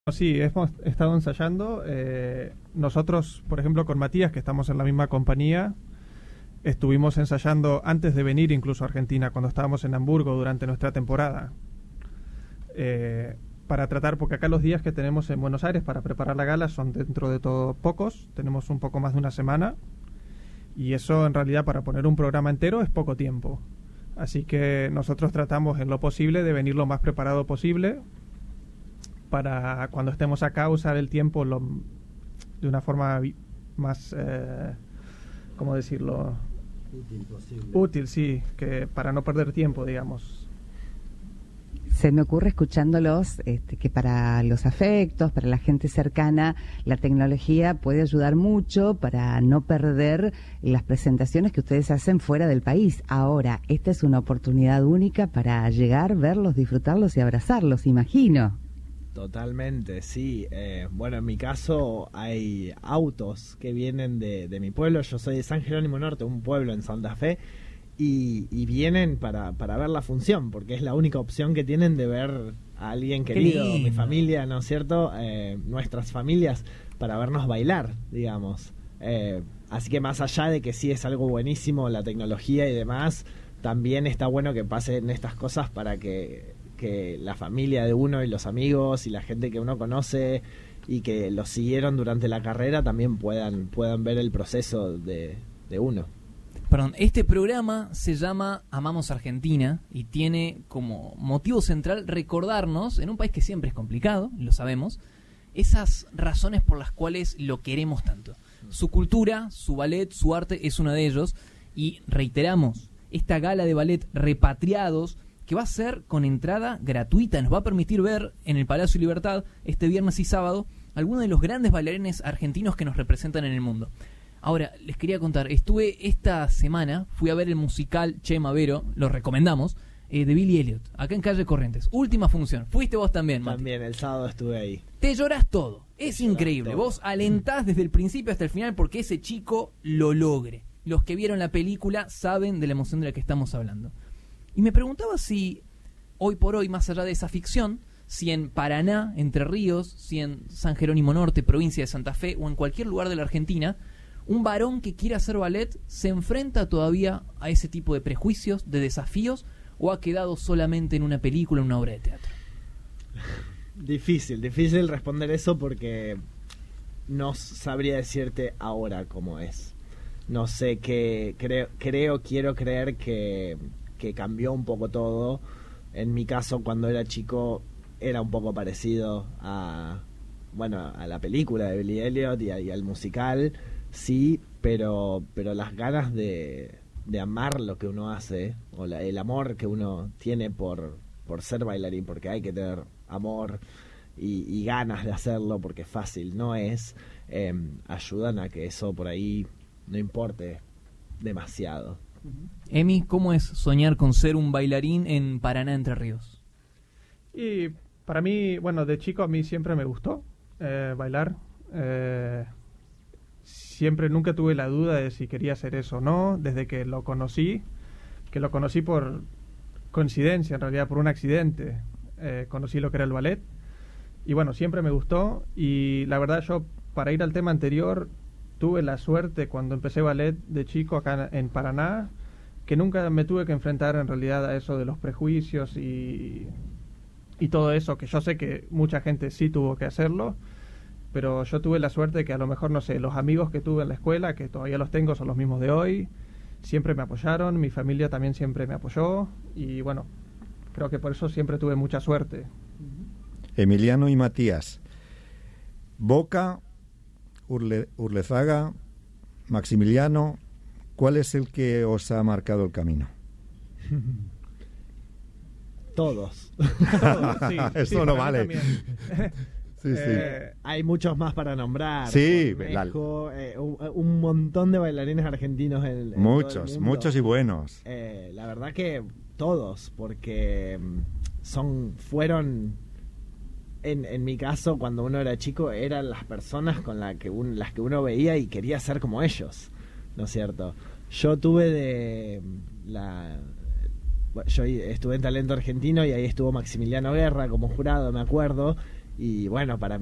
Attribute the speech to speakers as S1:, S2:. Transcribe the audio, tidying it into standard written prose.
S1: Sí, hemos estado ensayando. Nosotros, por ejemplo, con Matías, que estamos en la misma compañía, estuvimos ensayando antes de venir incluso a Argentina, cuando estábamos en Hamburgo durante nuestra temporada. Para tratar, porque acá los días que tenemos en Buenos Aires para preparar la gala son dentro de todo pocos, tenemos un poco más de una semana, y eso en realidad para poner un programa entero es poco tiempo. Así que nosotros tratamos en lo posible de venir lo más preparado posible para cuando estemos acá usar el tiempo de una forma más, ¿cómo decirlo?
S2: Útil posible.
S1: Útil, sí, que para no perder tiempo, digamos.
S3: Se me ocurre escuchándolos que para los afectos, para la gente cercana, la tecnología puede ayudar mucho para no perder las presentaciones que ustedes hacen fuera del país. Ahora, esta es una oportunidad única para llegar, verlos, disfrutarlos y abrazarlos, imagino.
S4: Totalmente, sí. Bueno, en mi caso hay autos que vienen de mi pueblo. Yo soy de San Jerónimo Norte, un pueblo en Santa Fe. Y vienen para ver la función, porque es la única opción que tienen de ver a alguien querido, mi familia, ¿no es cierto? Nuestras familias, para vernos bailar, digamos. Así que más allá de que sí es algo buenísimo la tecnología y demás, también está bueno que pasen estas cosas para que la familia de uno y los amigos y la gente que uno conoce y que los siguieron durante la carrera también puedan ver el proceso de uno.
S5: Perdón, este programa se llama Amamos Argentina y tiene como motivo central recordarnos, en un país que siempre es complicado, lo sabemos, esas razones por las cuales lo queremos tanto. Su cultura, su ballet, su arte es uno de ellos, y reiteramos, esta gala de ballet Repatriados, que va a ser con entrada gratuita, nos va a permitir ver en el Palacio Libertad este viernes y sábado algunos de los grandes bailarines argentinos que nos representan en el mundo. Ahora, les quería contar, estuve esta semana, fui a ver el musical Che Mavero, lo recomendamos, de Billy Elliot, acá en Calle Corrientes. Última función, fuiste vos también, Mati.
S4: También, el sábado estuve ahí.
S5: Te llorás todo, es increíble, todo. Vos alentás desde el principio hasta el final porque ese chico lo logre. Los que vieron la película saben de la emoción de la que estamos hablando. Y me preguntaba si, hoy por hoy, más allá de esa ficción, si en Paraná, Entre Ríos, si en San Jerónimo Norte, provincia de Santa Fe, o en cualquier lugar de la Argentina, un varón que quiera hacer ballet se enfrenta todavía a ese tipo de prejuicios, de desafíos, o ha quedado solamente en una película, en una obra de teatro.
S4: Difícil responder eso porque no sabría decirte ahora cómo es. No sé qué, quiero creer que cambió un poco todo. En mi caso, cuando era chico, era un poco parecido a la película de Billy Elliot y al musical. Sí, pero las ganas de amar lo que uno hace, o el amor que uno tiene por ser bailarín, porque hay que tener amor y ganas de hacerlo, porque fácil no es, ayudan a que eso por ahí no importe demasiado.
S5: Emi, ¿cómo es soñar con ser un bailarín en Paraná, Entre Ríos?
S1: Y para mí, bueno, de chico a mí siempre me gustó bailar. Siempre, nunca tuve la duda de si quería hacer eso o no, desde que lo conocí por coincidencia, en realidad por un accidente. Conocí lo que era el ballet y bueno, siempre me gustó. Y la verdad, yo, para ir al tema anterior, tuve la suerte cuando empecé ballet de chico acá en Paraná, que nunca me tuve que enfrentar en realidad a eso de los prejuicios y todo eso, que yo sé que mucha gente sí tuvo que hacerlo, pero yo tuve la suerte de que a lo mejor, no sé, los amigos que tuve en la escuela, que todavía los tengo, son los mismos de hoy, siempre me apoyaron, mi familia también siempre me apoyó, y bueno, creo que por eso siempre tuve mucha suerte.
S6: Emiliano y Matías, Boca, Urlezaga, Maximiliano, ¿cuál es el que os ha marcado el camino?
S4: Todos.
S1: Sí,
S6: eso no vale. Sí.
S4: Hay muchos más para nombrar.
S6: Sí,
S4: Cornejo, un montón de bailarines argentinos en
S6: muchos,
S4: todo el mundo.
S6: Muchos y buenos.
S4: La verdad que todos, porque fueron, en mi caso, cuando uno era chico, eran las personas con las que uno veía y quería ser como ellos, ¿no es cierto? Yo estuve en Talento Argentino y ahí estuvo Maximiliano Guerra como jurado, me acuerdo, Y bueno, para